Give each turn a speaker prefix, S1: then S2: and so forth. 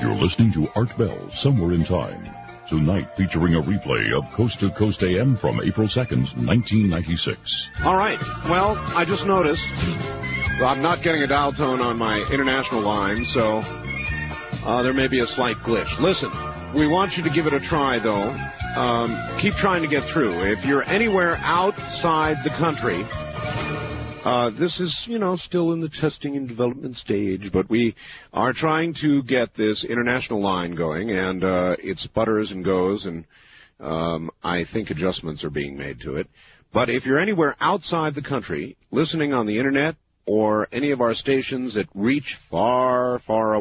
S1: You're listening to Art Bell, Somewhere in Time. Tonight featuring a replay of Coast to Coast AM from April 2nd, 1996.
S2: All right. Well, I just noticed I'm not getting a dial tone on my international line, so there may be a slight glitch. Listen, we want you to give it a try, though. Keep trying to get through. If you're anywhere outside the country, this is, still in the testing and development stage, but we are trying to get this international line going, and it sputters and goes, and I think adjustments are being made to it. But if you're anywhere outside the country, listening on the Internet or any of our stations that reach far, far away,